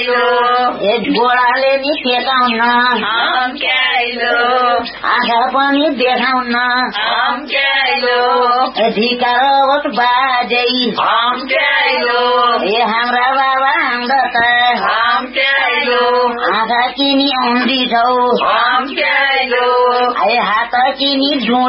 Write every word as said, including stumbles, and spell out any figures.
ए गोडाले नि फेकाउन आँखा पनि देखाउन धिकार होस् बाजै ए हाम्रा बाबा हाम्रा त आँखा किनी औँधी छौ ए हात किनी